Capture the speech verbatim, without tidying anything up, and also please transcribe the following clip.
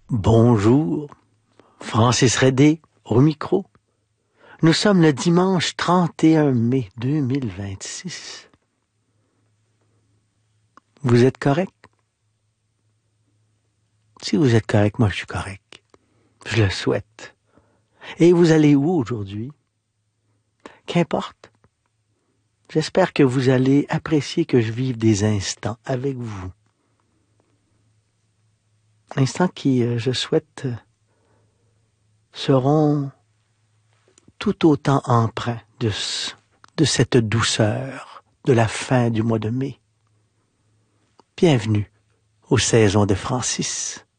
Bonjour, Francis Redé au micro. Nous sommes le dimanche trente et un mai deux mille vingt-six. Vous êtes correct? Si vous êtes correct, moi je suis correct. Je le souhaite. Et vous allez où aujourd'hui? Qu'importe. J'espère que vous allez apprécier que je vive des instants avec vous. Instants qui, euh, je souhaite, euh, seront tout autant empreints de, de cette douceur de la fin du mois de mai. Bienvenue aux saisons de Francis.